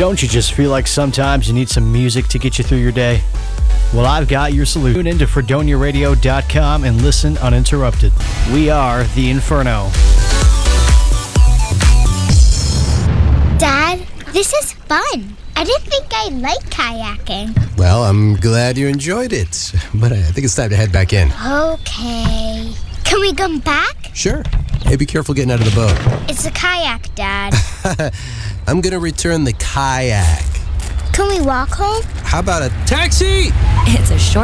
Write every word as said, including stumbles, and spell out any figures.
Don't you just feel like sometimes you need some music to get you through your day? Well, I've got your solution. Tune into fredonia radio dot com and listen uninterrupted. We are The Inferno. Dad, this is fun. I didn't think I liked kayaking. Well, I'm glad you enjoyed it, but I think it's time to head back in. Okay. Can we come back? Sure. Hey, be careful getting out of the boat. It's a kayak, Dad. I'm gonna return the kayak. Can we walk home? How about a taxi? It's a short